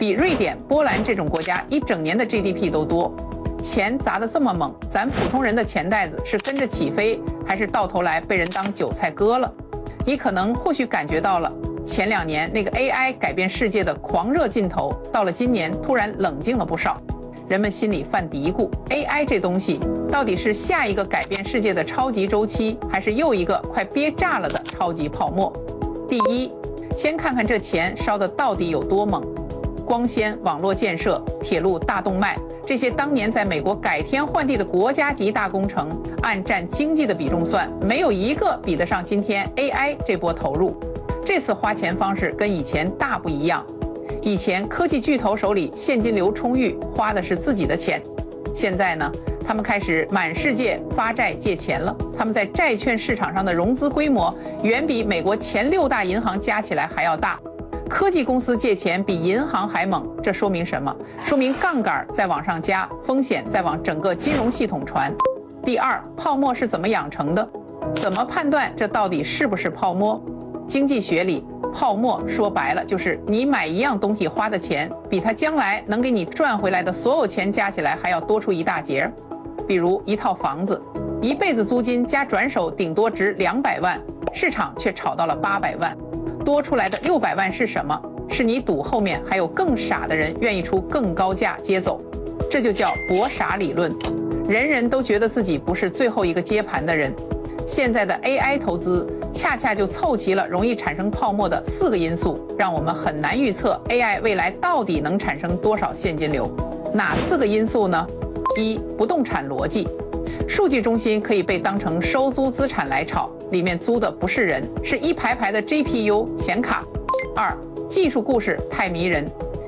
比瑞典、波兰这种国家一整年的 GDP 都多。钱砸得这么猛，咱普通人的钱袋子是跟着起飞，还是到头来被人当韭菜割了？你或许感觉到了，前2年那个 AI 改变世界的狂热劲头，到了今年突然冷静了不少。人们心里犯嘀咕 ：AI 这东西到底是下一个改变世界的超级周期，还是又一个快憋炸了的超级泡沫？第一，先看看这钱烧得到底有多猛。光纤、网络建设、铁路大动脉，这些当年在美国改天换地的国家级大工程，按占经济的比重算，没有一个比得上今天 AI 这波投入。这次花钱方式跟以前大不一样。以前科技巨头手里现金流充裕，花的是自己的钱。现在呢，他们开始满世界发债借钱了。他们在债券市场上的融资规模远比美国前6大银行加起来还要大。科技公司借钱比银行还猛，这说明什么？说明杠杆在往上加，风险在往整个金融系统传。第二，泡沫是怎么养成的？怎么判断这到底是不是泡沫？经济学里，泡沫说白了就是你买一样东西花的钱，比它将来能给你赚回来的所有钱加起来还要多出一大截。比如一套房子，一辈子租金加转手顶多值200万，市场却炒到了800万。多出来的600万是什么？是你赌后面还有更傻的人愿意出更高价接走，这就叫博傻理论。人人都觉得自己不是最后一个接盘的人。现在的 AI 投资恰恰就凑齐了容易产生泡沫的4个因素，让我们很难预测 AI 未来到底能产生多少现金流。哪4个因素呢？一、不动产逻辑。数据中心可以被当成收租资产来炒，里面租的不是人，是一排排的 GPU 显卡。2、技术故事太迷人，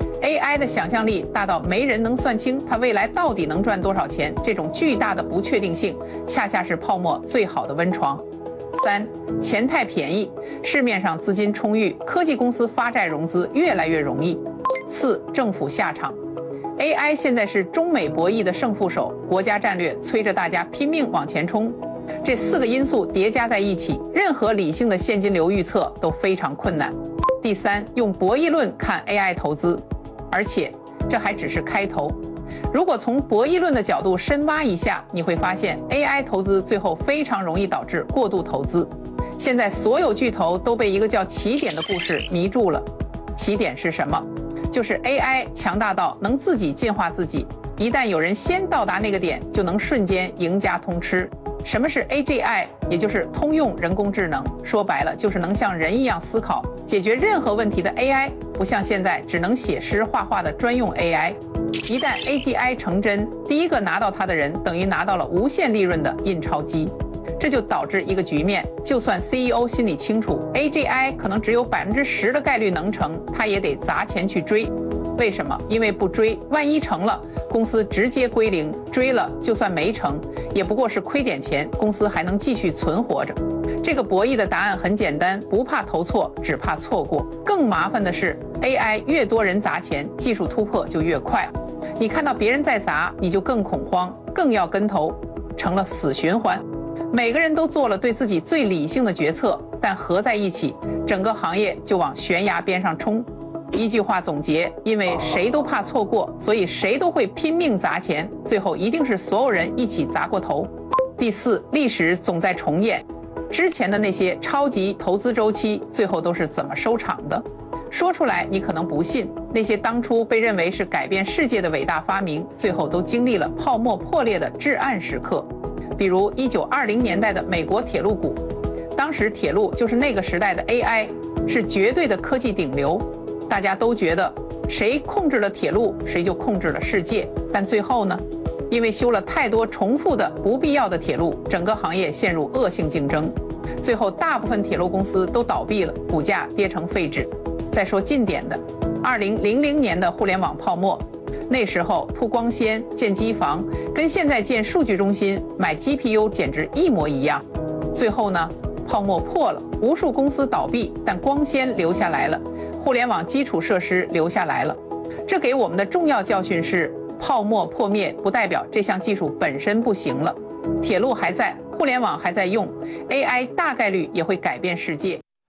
AI 的想象力大到没人能算清它未来到底能赚多少钱，这种巨大的不确定性恰恰是泡沫最好的温床。3、钱太便宜，市面上资金充裕，科技公司发债融资越来越容易。4、政府下场。AI 现在是中美博弈的胜负手，国家战略催着大家拼命往前冲。这4个因素叠加在一起，任何理性的现金流预测都非常困难。第三，用博弈论看 AI 投资，而且这还只是开头。如果从博弈论的角度深挖一下，你会发现 AI 投资最后非常容易导致过度投资。现在所有巨头都被一个叫起点的故事迷住了。起点是什么？就是 AI 强大到能自己进化自己，一旦有人先到达那个点，就能瞬间赢家通吃。什么是 AGI？ 也就是通用人工智能，说白了就是能像人一样思考，解决任何问题的 AI， 不像现在只能写诗画画的专用 AI。一旦 AGI 成真，第一个拿到它的人等于拿到了无限利润的印钞机。这就导致一个局面，就算 CEO 心里清楚 AGI 可能只有10%的概率能成，他也得砸钱去追。为什么？因为不追，万一成了，公司直接归零；追了，就算没成，也不过是亏点钱，公司还能继续存活着。这个博弈的答案很简单，不怕投错，只怕错过。更麻烦的是 AI 越多人砸钱，技术突破就越快。你看到别人在砸，你就更恐慌，更要跟投，成了死循环。每个人都做了对自己最理性的决策，但合在一起，整个行业就往悬崖边上冲。一句话总结，因为谁都怕错过，所以谁都会拼命砸钱，最后一定是所有人一起砸过头。第四，历史总在重演，之前的那些超级投资周期，最后都是怎么收场的？说出来你可能不信，那些当初被认为是改变世界的伟大发明，最后都经历了泡沫破裂的至暗时刻。比如1920年代的美国铁路股，当时铁路就是那个时代的 AI， 是绝对的科技顶流，大家都觉得谁控制了铁路，谁就控制了世界。但最后呢，因为修了太多重复的不必要的铁路，整个行业陷入恶性竞争，最后大部分铁路公司都倒闭了，股价跌成废纸。再说近点的，2000年的互联网泡沫，那时候铺光纤、建机房，跟现在建数据中心、买 GPU 简直一模一样。最后呢，泡沫破了，无数公司倒闭，但光纤留下来了，互联网基础设施留下来了。这给我们的重要教训是，泡沫破灭不代表这项技术本身不行了，铁路还在，互联网还在用，AI 大概率也会改变世界。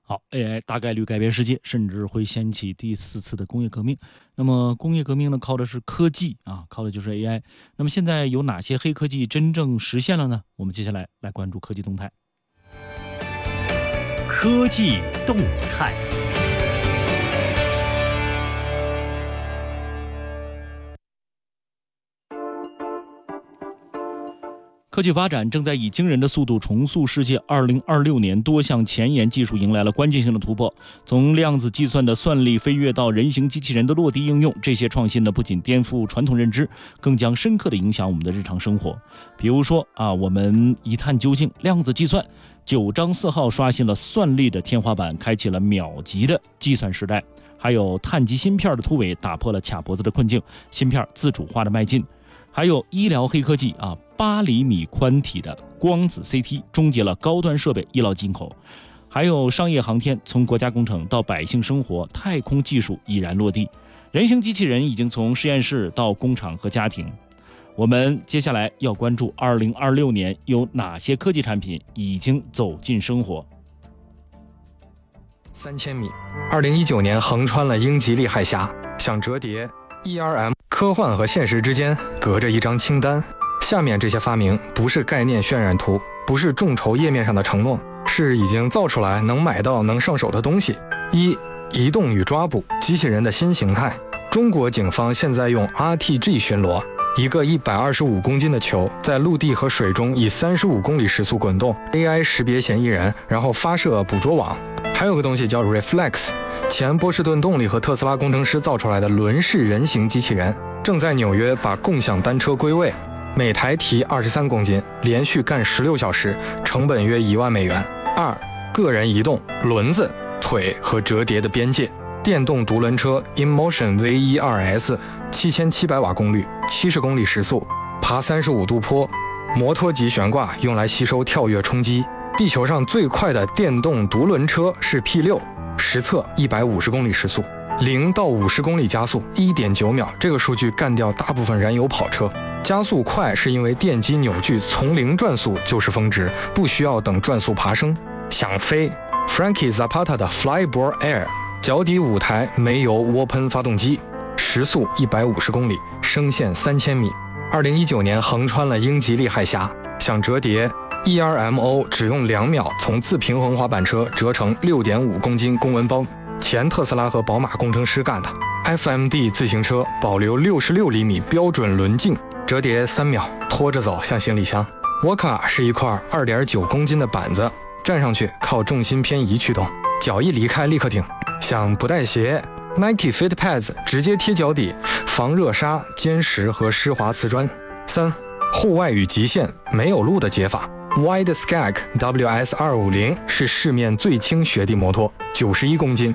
好 ，AI 大概率改变世界，甚至会掀起第4次的工业革命。那么工业革命呢，靠的是科技啊，靠的就是 AI。那么现在有哪些黑科技真正实现了呢？我们接下来来关注科技动态。 科技动态。 科技发展正在以惊人的速度重塑世界。2026年，多项前沿技术迎来了关键性的突破，从量子计算的算力飞跃到人形机器人的落地应用，这些创新呢，不仅颠覆传统认知，更将深刻地影响我们的日常生活。比如说我们一探究竟，量子计算9章4号刷新了算力的天花板，开启了秒级的计算时代。还有碳基芯片的突围，打破了卡脖子的困境，芯片自主化的迈进。还有医疗黑科技8厘米宽体的光子 CT 终结了高端设备医疗进口。还有商业航天，从国家工程到百姓生活，太空技术已然落地。人形机器人已经从实验室到工厂和家庭。我们接下来要关注2026年有哪些科技产品已经走进生活。 3000米，2019年横穿了英吉利海峡，想折叠 ERM。科幻和现实之间隔着一张清单，下面这些发明不是概念渲染图，不是众筹页面上的承诺，是已经造出来能买到能上手的东西。移动与抓捕，机器人的新形态。中国警方现在用 RTG 巡逻，一个125公斤的球在陆地和水中以35公里时速滚动， AI 识别嫌疑人，然后发射捕捉网。还有个东西叫 Reflex， 前波士顿动力和特斯拉工程师造出来的轮式人形机器人，正在纽约把共享单车归位，每台提23公斤，连续干16小时，成本约1万美元。个人移动，轮子、腿和折叠的边界。电动独轮车 InMotion V12S 7700瓦功率，70公里时速，爬35度坡，摩托级悬挂用来吸收跳跃冲击。地球上最快的电动独轮车是 P6， 实测150公里时速，0到50公里加速 1.9秒，这个数据干掉大部分燃油跑车。加速快是因为电机扭矩从0转速就是峰值，不需要等转速爬升。想飞 Frankie Zapata 的 Flyboard Air， 脚底5台煤油涡喷发动机，时速150公里，升限3000米。2019年横穿了英吉利海峡，想折叠ERMO 只用2秒从自平衡滑板车折成6.5公斤公文包，前特斯拉和宝马工程师干的。FMD 自行车保留66厘米标准轮径，折叠3秒，拖着走像行李箱。Waka 是一块2.9公斤的板子，站上去靠重心偏移驱动，脚一离开立刻停。想不带鞋 Nike Fit Pads 直接贴脚底，防热沙、坚实和湿滑瓷砖。户外与极限没有路的解法。Wide Skag WS250 是市面最轻雪地摩托，91公斤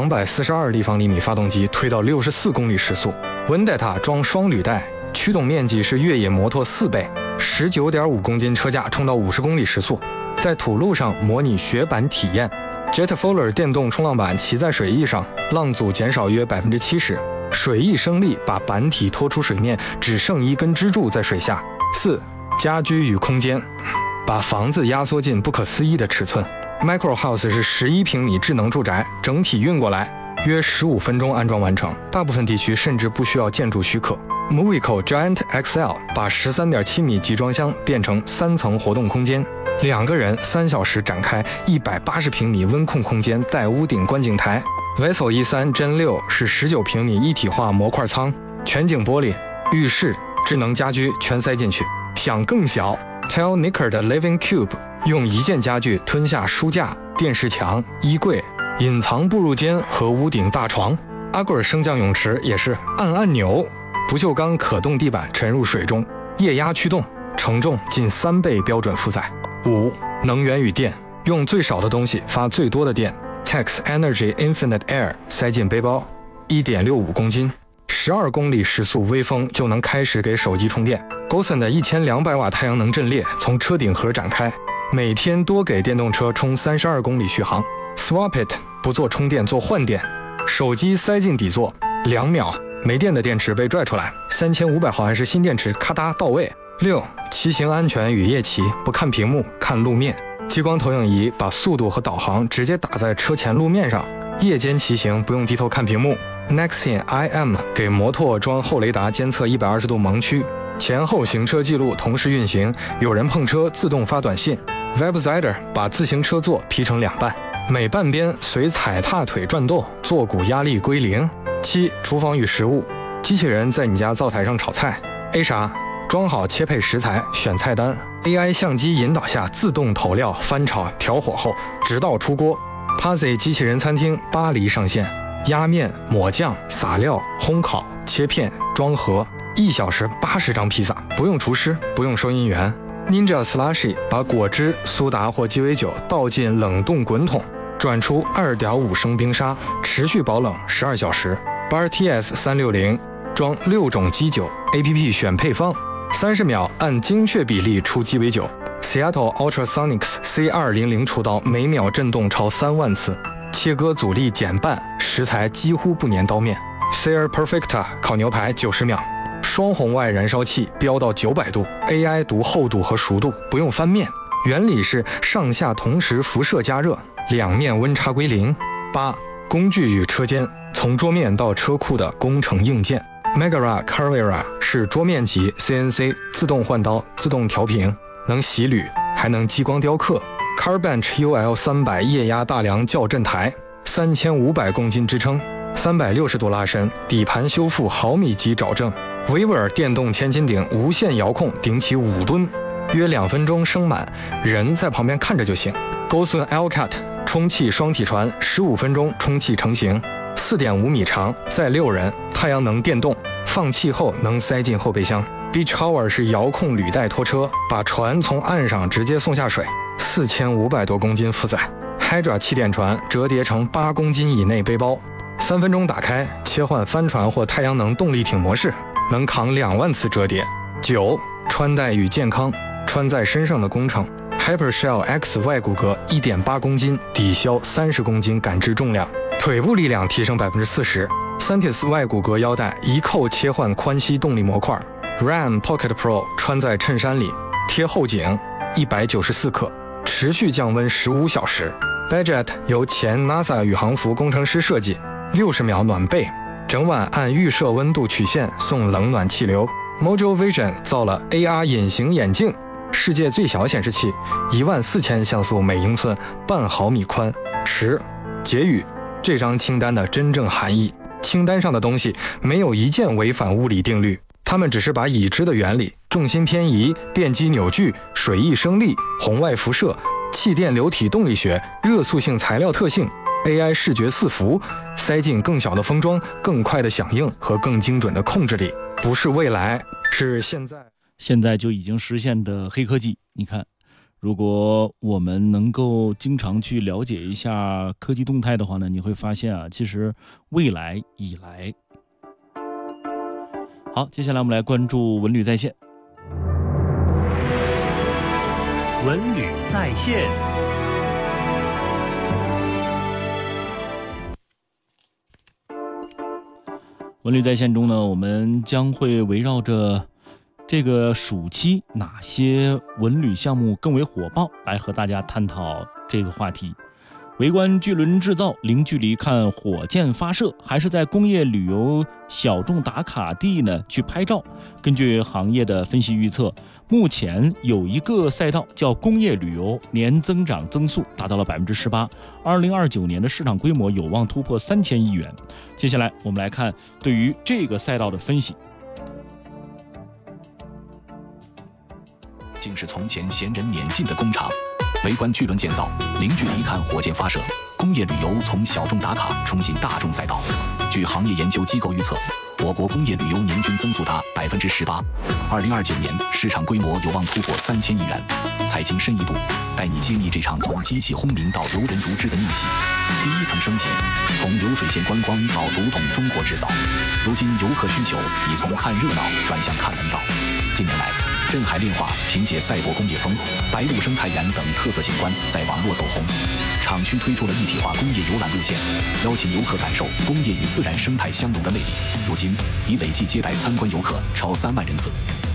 ，242立方厘米发动机推到64公里时速。Vendetta 装双履带，驱动面积是越野摩托4倍，19.5公斤车架冲到50公里时速，在土路上模拟雪板体验。Jetfuller 电动冲浪板骑在水翼上，浪阻减少约70%，水翼升力把板体拖出水面，只剩一根支柱在水下。家居与空间，把房子压缩进不可思议的尺寸。Micro House 是11平米智能住宅，整体运过来约15分钟安装完成，大部分地区甚至不需要建筑许可。Movico Giant XL 把13.7米集装箱变成3层活动空间，2个人3小时展开180平米温控空间，带屋顶观景台。Vessel E3 Gen 6是19平米一体化模块舱，全景玻璃，浴室、智能家居全塞进去。想更小 Telnicker 的 Living Cube 用一件家具吞下书架、电视墙、衣柜、隐藏步入间和屋顶大床。阿贵尔升降泳池也是按按钮，不锈钢可动地板沉入水中，液压驱动，承重近3倍标准负载。能源与电，用最少的东西发最多的电。Tex Energy Infinite Air 塞进背包，1.65公斤，12公里时速微风就能开始给手机充电。Gosen 的1200瓦太阳能阵列从车顶盒展开，每天多给电动车充32公里续航。Swap It 不做充电做换电，手机塞进底座，2秒，没电的电池被拽出来，3500毫安时新电池咔嗒到位。骑行安全与夜骑，不看屏幕看路面。 激光投影仪把速度和导航直接打在车前路面上，夜间骑行不用低头看屏幕。Nextion IM 给摩托装后雷达监测120度盲区，前后行车记录同时运行，有人碰车自动发短信。WebZider 把自行车座劈成2半，每半边随踩踏腿转动，坐骨压力归0。7. 厨房与食物，机器人在你家灶台上炒菜。A 啥？装好切配食材，选菜单。AI 相机引导下自动投料、翻炒、调火后，直到出锅。Pazzi 机器人餐厅巴黎上线，压面、抹酱、撒料、烘烤、切片、装盒，1小时80张披萨，不用厨师，不用收银员。Ninja Slushy 把果汁、苏打或鸡尾酒倒进冷冻滚筒，转出2.5升冰沙，持续保冷12小时。Bar TS 360装6种基酒 ，APP 选配方，30秒按精确比例出鸡尾酒。Seattle Ultrasonics C200 厨刀每秒震动超3万次，切割阻力减半，食材几乎不粘刀面。Sear Perfecta 烤牛排90秒，双红外燃烧器飙到900度 ，AI 读厚度和熟度，不用翻面。原理是上下同时辐射加热，两面温差归0。8. 工具与车间，从桌面到车库的工程硬件。Megara Carrera 是桌面级 CNC 自动换刀、自动调平，能洗铝，还能激光雕刻。Carbench UL 300液压大梁校正台，3500公斤支撑，360度拉伸，底盘修复毫米级找正。Weaver 电动千斤顶无线遥控顶起5吨，约2分钟升满，人在旁边看着就行。Gosun Elcat 充气双体船15分钟充气成型，4.5米长，载6人，太阳能电动，放气后能塞进后备箱。Beach Hour 是遥控履带拖车，把船从岸上直接送下水，4500多公斤负载。Hydra 气垫船折叠成8公斤以内背包，3分钟打开，切换帆船或太阳能动力艇模式，能扛2万次折叠。9. 穿戴与健康，穿在身上的工程。Hypershell X 外骨骼1.8公斤，抵消30公斤感知重量，腿部力量提升40%。Santis 外骨骼腰带一扣切换宽吸动力模块。Ram Pocket Pro 穿在衬衫里，贴后颈，194克，持续降温15小时。Badget 由前 NASA 宇航服工程师设计，60秒暖被，整晚按预设温度曲线送冷暖气流。Mojo Vision 造了 AR 隐形眼镜，世界最小显示器，14000像素每英寸，半毫米宽。10. 结语，这张清单的真正含义。清单上的东西没有一件违反物理定律，它们只是把已知的原理，重心偏移、电机扭矩、水翼升力、红外辐射、气电流体动力学、热塑性材料特性、AI 视觉伺服，塞进更小的封装、更快的响应和更精准的控制力。不是未来，是现在就已经实现的黑科技。你看，如果我们能够经常去了解一下科技动态的话呢，你会发现啊，其实未来已来。好，接下来我们来关注文旅在线。 文旅在线。 文旅在线中呢，我们将会围绕着这个暑期哪些文旅项目更为火爆来和大家探讨这个话题。围观巨轮制造，零距离看火箭发射，还是在工业旅游小众打卡地呢去拍照？根据行业的分析预测，目前有一个赛道叫工业旅游，年增长增速达到了18%，2029年的市场规模有望突破3000亿元。接下来我们来看对于这个赛道的分析。 竟是从前闲人免进的工厂。围观巨轮建造，零距离看火箭发射，工业旅游从小众打卡冲进大众赛道。据行业研究机构预测，我国工业旅游年均增速达18%，2029年市场规模有望突破3000亿元。财经深一步，带你揭秘这场从机器轰鸣到游人如织的逆袭。第一层升级，从流水线观光到读懂中国制造。如今游客需求已从看热闹转向看门道。近年来，镇海炼化凭借赛博工业风、白鹭生态园等特色景观在网络走红，厂区推出了一体化工业游览路线，邀请游客感受工业与自然生态相融的魅力。如今已累计接待参观游客超3万人次，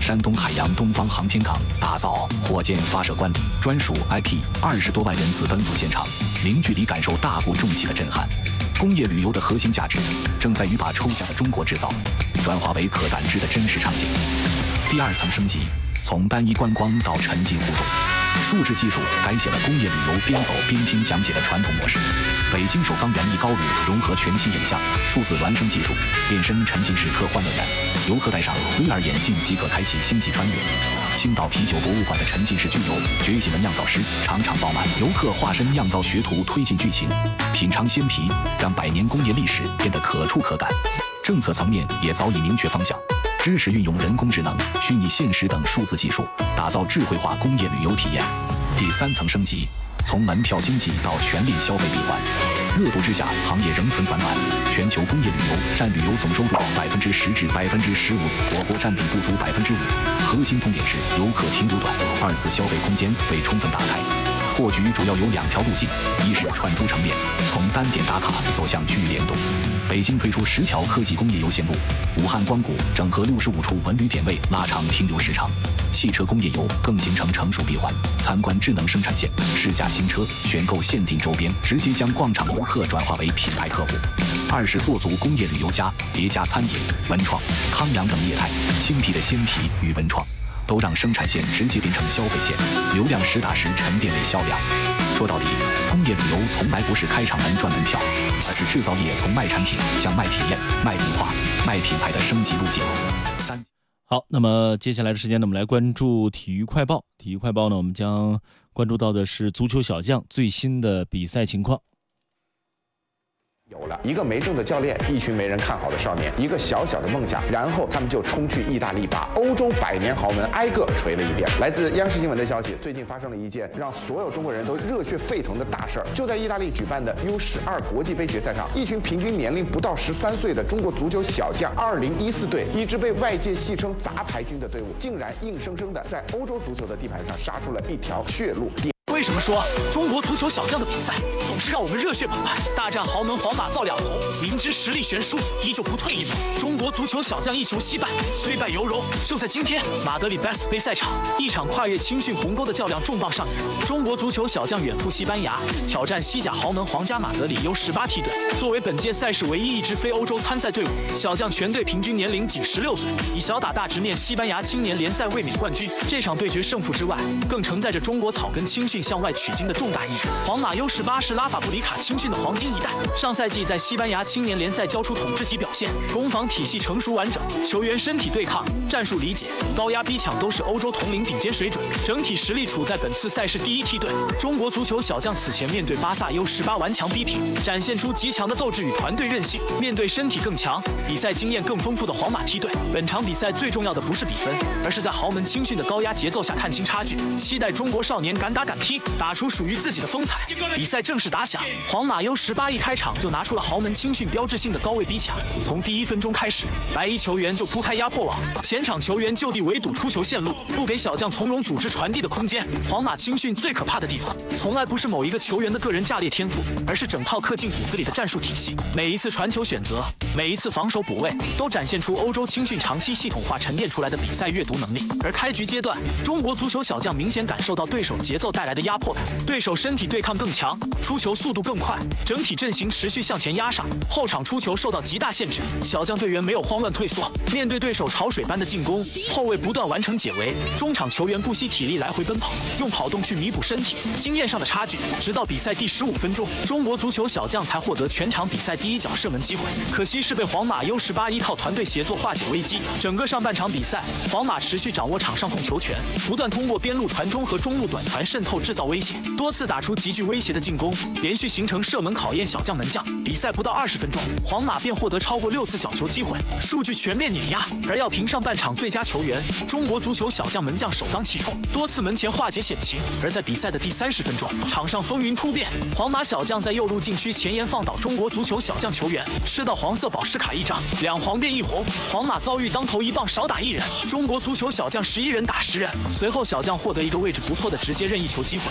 山东海洋东方航天港打造火箭发射观礼，专属 IP，20多万人次奔赴现场，零距离感受大国重器的震撼。工业旅游的核心价值正在于把抽象的中国制造转化为可感知的真实场景。第二层升级，从单一观光到沉浸互动，数字技术改写了工业旅游边走边听讲解的传统模式。北京首钢园艺高炉融合全新影像、数字孪生技术，变身沉浸式科幻乐园。游客戴上 VR 眼镜即可开启星际穿越。青岛啤酒博物馆的沉浸式剧游，觉醒的酿造师场场爆满，游客化身酿造学徒推进剧情，品尝鲜啤，让百年工业历史变得可触可感。政策层面也早已明确方向，支持运用人工智能、虚拟现实等数字技术，打造智慧化工业旅游体验。第三层升级，从门票经济到全链消费闭环。热度之下，行业仍存短板。全球工业旅游占旅游总收入10%至15%，我国占比不足5%。核心痛点是游客停留短，二次消费空间未充分打开。破局主要有2条路径：一是串珠成链，从单点打卡走向区域联动。北京推出10条科技工业游线路，武汉光谷整合65处文旅点位，拉长停留时长。汽车工业游更形成成熟闭环，参观智能生产线，试驾新车，选购限定周边，直接将逛场游客转化为品牌客户。二是做足工业旅游叠加餐饮、文创、康养等业态，青皮的鲜皮与文创都让生产线直接变成消费线，流量实打实沉淀为销量。说到底，工业旅游从来不是开场门赚门票，而是制造业从卖产品向卖体验、卖文化、卖品牌的升级路径。 好，那么接下来的时间呢，我们来关注体育快报。体育快报呢，我们将关注到的是足球小将最新的比赛情况。 有了一个没证的教练，一群没人看好的少年，一个小小的梦想，然后他们就冲去意大利，把欧洲百年豪门挨个锤了一遍。来自央视新闻的消息，最近发生了一件让所有中国人都热血沸腾的大事儿。就在意大利举办的 U12国际杯决赛上，一群平均年龄不到13岁的中国足球小将2014队，一支被外界戏称杂牌军的队伍，竟然硬生生的在欧洲足球的地盘上杀出了一条血路。 为什么说中国足球小将的比赛总是让我们热血澎湃？大战豪门皇马造两头，明知实力悬殊，依旧不退一步。中国足球小将一球惜败，虽败犹荣。就在今天，马德里 Best 杯赛场，一场跨越青训鸿沟的较量重磅上演。中国足球小将远赴西班牙，挑战西甲豪门皇家马德里 U18梯队。作为本届赛事唯一一支非欧洲参赛队伍，小将全队平均年龄仅16岁，以小打大直面西班牙青年联赛卫冕冠军。这场对决胜负之外，更承载着中国草根青训向外取经的重大意义。皇马 U18是拉法布里卡青训的黄金一代，上赛季在西班牙青年联赛交出统治级表现，攻防体系成熟完整，球员身体对抗、战术理解、高压逼抢都是欧洲同龄顶尖水准，整体实力处在本次赛事第一梯队。中国足球小将此前面对巴萨 U18顽强逼平，展现出极强的斗志与团队韧性。面对身体更强、比赛经验更丰富的皇马梯队，本场比赛最重要的不是比分，而是在豪门青训的高压节奏下看清差距。期待中国少年敢打敢踢，打出属于自己的风采。比赛正式打响，皇马 U18一开场就拿出了豪门青训标志性的高位逼抢，从第1分钟开始，白衣球员就铺开压迫网，前场球员就地围堵出球线路，不给小将从容组织传递的空间。皇马青训最可怕的地方，从来不是某一个球员的个人炸裂天赋，而是整套刻进骨子里的战术体系。每一次传球选择，每一次防守补位，都展现出欧洲青训长期系统化沉淀出来的比赛阅读能力。而开局阶段，中国足球小将明显感受到对手节奏带来的压迫感，对手身体对抗更强，出球速度更快，整体阵型持续向前压上，后场出球受到极大限制。小将队员没有慌乱退缩，面对对手潮水般的进攻，后卫不断完成解围，中场球员不惜体力来回奔跑，用跑动去弥补身体经验上的差距。直到比赛第15分钟，中国足球小将才获得全场比赛第一脚射门机会，可惜是被皇马 U18依靠团队协作化解危机。整个上半场比赛，皇马持续掌握场上控球权，不断通过边路传中和中路短传渗透制造威胁，多次打出极具威胁的进攻，连续形成射门考验小将门将。比赛不到20分钟，皇马便获得超过6次角球机会，数据全面碾压。而要评上半场最佳球员，中国足球小将门将首当其冲，多次门前化解险情。而在比赛的第30分钟，场上风云突变，皇马小将在右路禁区前沿放倒中国足球小将球员，吃到黄色保湿卡1张，2黄变1红，皇马遭遇当头一棒少打1人，中国足球小将11人打10人。随后小将获得一个位置不错的直接任意球机会，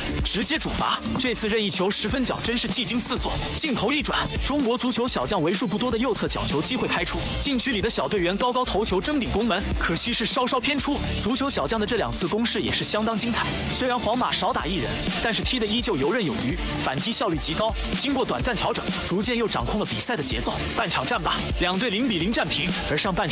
直接主罚。这次任意球10分脚真是技惊四座，镜头一转，中国足球小将为数不多的右侧角球机会开出，禁区里的小队员高高头球争顶攻门，可惜是稍稍偏出。足球小将的这2次攻势也是相当精彩，虽然皇马少打1人，但是踢得依旧游刃有余，反击效率极高。经过短暂调整，逐渐又掌控了比赛的节奏。半场战罢，2队0-0战平，而上半场